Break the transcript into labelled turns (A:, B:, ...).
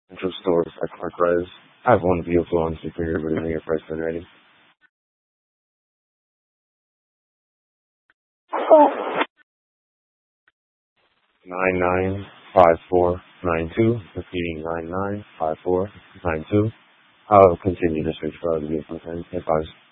A: Central stores at Clark Res. I have one vehicle on speaker, but when your price been ready. 995492, repeating 995492. I'll continue to search for other vehicles and advise.